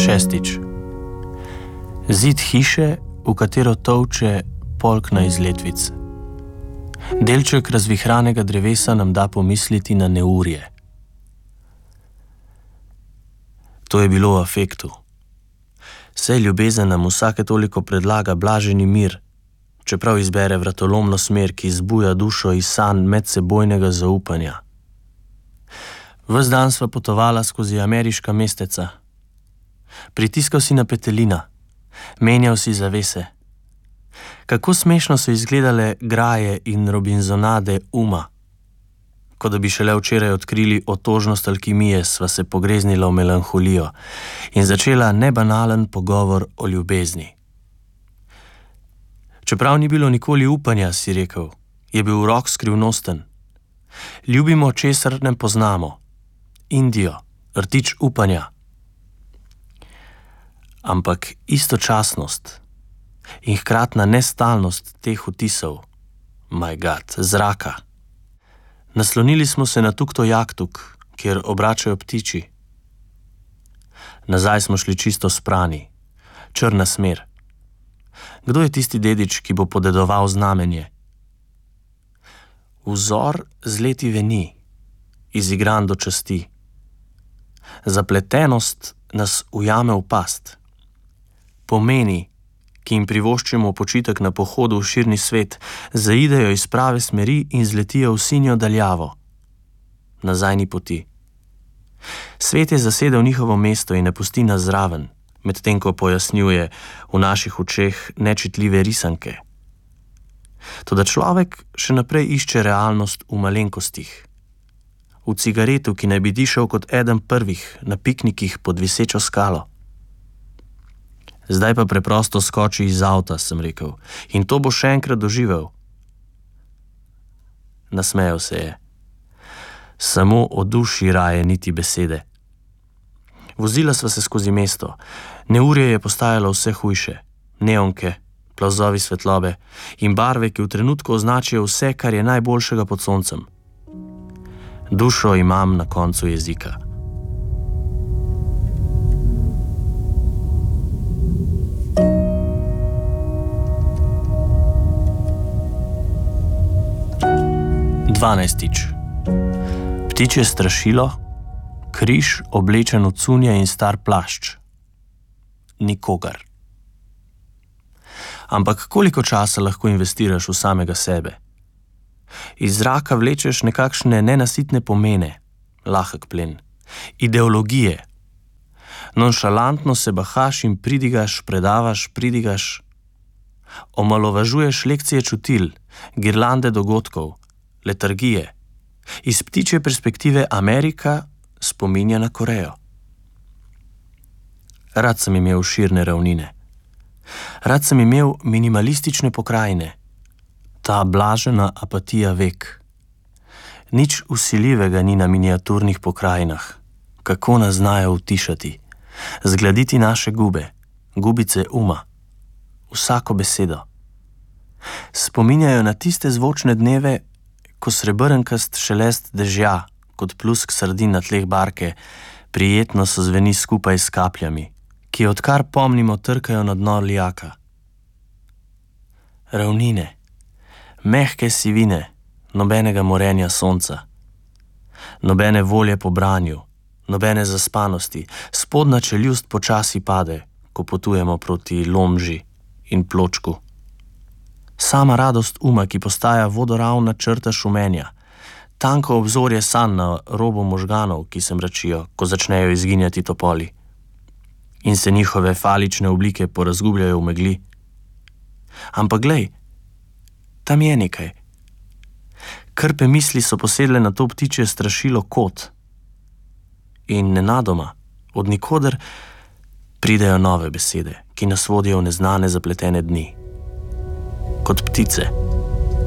6. Zid hiše, v katero tolče polkna iz letvic. Delček razvihranega drevesa nam da pomisliti na neurje. To je bilo v afektu. Saj ljubezen nam vsake toliko predlaga blaženi mir, čeprav izbere vratolomno smer, ki zbuja dušo iz sanj medsebojnega zaupanja. Ves dan sva potovala skozi ameriška mesteca. Pritiskal si na petelina, menjal si zavese. Kako smešno so izgledale graje in robinzonade uma. Ko da bi šele včeraj odkrili otožnost alkimije, sva se pogreznila v melanholijo in začela nebanalen pogovor o ljubezni. Čeprav ni bilo nikoli upanja, si rekel, je bil rok skrivnosten. Ljubimo, česar ne poznamo. Indijo, rtič upanja. Ampak istočasnost in hkratna nestalnost teh vtisov, my God, zraka. Naslonili smo se na tukto jaktuk, kjer obračajo ptiči. Nazaj smo šli čisto sprani, črna smer. Kdo je tisti dedič, ki bo podedoval znamenje? Vzor z leti veni, izigran do časti. Zapletenost nas ujame v past. Pomeni, ki jim privoščimo počitek na pohodu v širni svet, zaidejo iz prave smeri in zletijo v sinjo daljavo. Nazaj ni poti. Svet je zasedel njihovo mesto in ne pusti nas zraven, medtem ko pojasnjuje v naših očeh nečitljive risanke. Toda človek še naprej išče realnost v malenkostih. V cigaretu, ki naj bi dišal kot eden prvih na piknikih pod visečo skalo. Zdaj pa preprosto skoči iz avta, sem rekel, in to bo še enkrat doživel. Nasmejal se je. Samo o duši raje niti besede. Vozila sva se skozi mesto. Neurje je postajalo vse hujše. Neonke, plazovi svetlobe in barve, ki v trenutku označijo vse, kar je najboljšega pod soncem. Dušo imam na koncu jezika. Dvanajstič. Ptičje strašilo, križ oblečen v cunje in star plašč. Nikogar. Ampak koliko časa lahko investiraš v samega sebe? Iz zraka vlečeš nekakšne nenasitne pomene, lahek plen, ideologije. Nonšalantno se bahaš in pridigaš, pridigaš. Omalovažuješ lekcije čutil, girlande dogodkov, letargije. Iz ptičje perspektive Amerika spominja na Korejo. Rad sem imel širne ravnine. Rad sem imel minimalistične pokrajine. Ta blažena apatija vek. Nič vsiljivega ni na miniaturnih pokrajinah. Kako nas znajo utišati, zgladiti naše gube, gubice uma, vsako besedo. Spominjajo na tiste zvočne dneve, ko srebrnkast šelest dežja, kot plusk sardin na tleh barke, prijetno so zveni skupaj s kapljami, ki odkar pomnimo trkajo na dno lijaka. Ravnine, mehke sivine, nobenega morenja sonca, nobene volje po branju, nobene zaspanosti, spodnja čeljust počasi pade, ko potujemo proti Lomži in Pločku. Sama radost uma, ki postaja vodoravna črta šumenja, tanko obzorje sanj na robu možganov, ki se mračijo, ko začnejo izginjati topoli in se njihove falične oblike porazgubljajo v megli. Ampak glej, tam je nekaj. Krpe misli so posedle na to ptičje strašilo kot. In nenadoma, od nikoder, pridejo nove besede, ki nas vodijo v neznane zapletene dni. Kot ptice.